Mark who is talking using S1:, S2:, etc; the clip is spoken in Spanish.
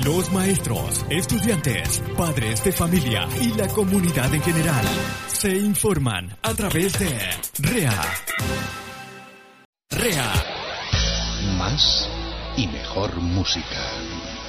S1: Los maestros, estudiantes, padres de familia y la comunidad en general se informan a través de REA. REA.
S2: Más y mejor música.